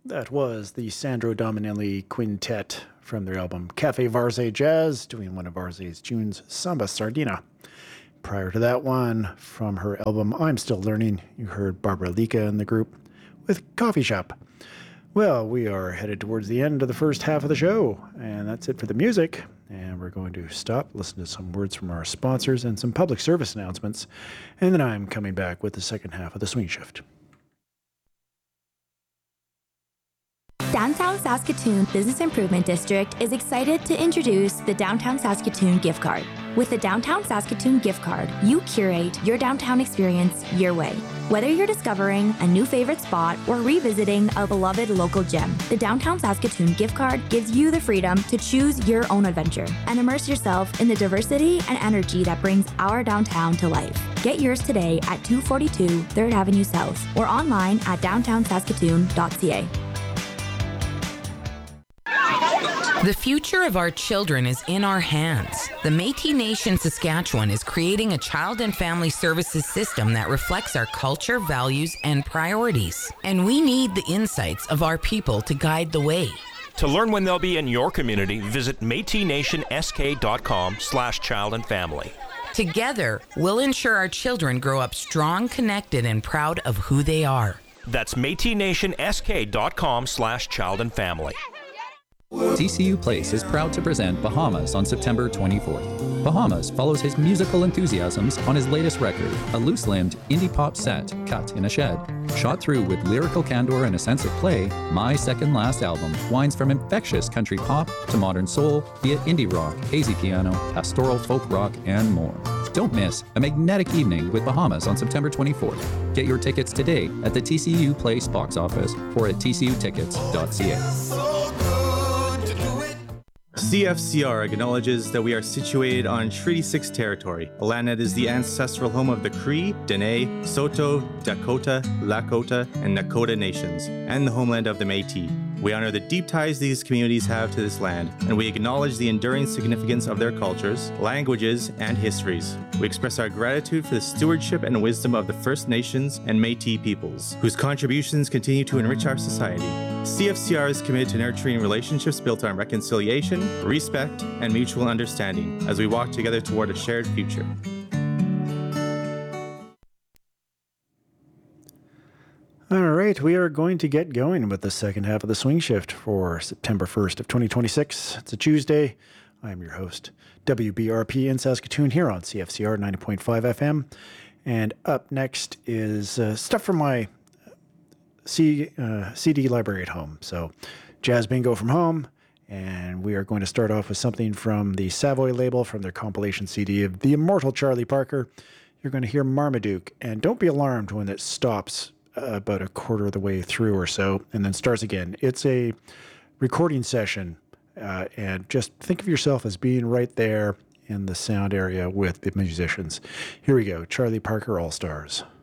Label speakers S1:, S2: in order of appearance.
S1: That was the Sandro Dominelli Quintet from their album Cafe Varze Jazz, doing one of Varze's tunes, Samba Sardina. Prior to that one, from her album I'm Still Learning, you heard Barbara Lika in the group with Coffee Shop. Well, we are headed towards the end of the first half of the show, and that's it for the music. And we're going to stop, listen to some words from our sponsors and some public service announcements, and then I'm coming back with the second half of the Swing Shift.
S2: Downtown Saskatoon Business Improvement District is excited to introduce the Downtown Saskatoon Gift Card. With the Downtown Saskatoon Gift Card, you curate your downtown experience your way. Whether you're discovering a new favorite spot or revisiting a beloved local gem, the Downtown Saskatoon Gift Card gives you the freedom to choose your own adventure and immerse yourself in the diversity and energy that brings our downtown to life. Get yours today at 242 3rd Avenue South or online at downtownsaskatoon.ca.
S3: The future of our children is in our hands. The Métis Nation Saskatchewan is creating a child and family services system that reflects our culture, values, and priorities. And we need the insights of our people to guide the way.
S4: To learn when they'll be in your community, visit métisnationsk.com/child and family.
S3: Together, we'll ensure our children grow up strong, connected, and proud of who they are.
S4: That's métisnationsk.com/child and family.
S5: TCU Place is proud to present Bahamas on September 24th. Bahamas follows his musical enthusiasms on his latest record, a loose-limbed indie pop set cut in a shed. Shot through with lyrical candor and a sense of play, My Second Last Album winds from infectious country pop to modern soul via indie rock, hazy piano, pastoral folk rock, and more. Don't miss a magnetic evening with Bahamas on September 24th. Get your tickets today at the TCU Place box office or at tcutickets.ca.
S6: CFCR acknowledges that we are situated on Treaty 6 territory, a land that is the ancestral home of the Cree, Dene, Saulteaux, Dakota, Lakota, and Nakota nations, and the homeland of the Métis. We honor the deep ties these communities have to this land, and we acknowledge the enduring significance of their cultures, languages, and histories. We express our gratitude for the stewardship and wisdom of the First Nations and Métis peoples, whose contributions continue to enrich our society. CFCR is committed to nurturing relationships built on reconciliation, respect, and mutual understanding as we walk together toward a shared future.
S1: All right, we are going to get going with the second half of the Swing Shift for September 1st of 2026. It's a Tuesday. I'm your host, WBRP in Saskatoon here on CFCR 90.5 FM. And up next is stuff from my CD library at home. So Jazz Bingo from home. And we are going to start off with something from the Savoy label from their compilation CD of the immortal Charlie Parker. You're going to hear Marmaduke. And don't be alarmed when it stops about a quarter of the way through or so and then starts again. It's a recording session. And just think of yourself as being right there in the sound area with the musicians. Here we go. Charlie Parker All Stars.